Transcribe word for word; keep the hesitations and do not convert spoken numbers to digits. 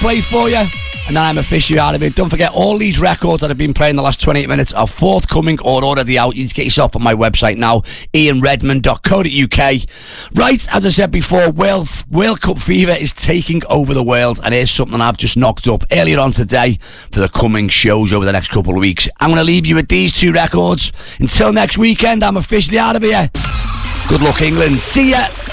play for you, and then I'm officially out of it. Don't forget, all these records that I've been playing the last twenty-eight minutes are forthcoming or already out. You need to get yourself on my website now, ian redmond dot co dot uk. Right, as I said before, World, World Cup fever is taking over the world, and here's something I've just knocked up earlier on today for the coming shows over the next couple of weeks. I'm going to leave you with these two records. Until next weekend, I'm officially out of here. Good luck, England. See ya.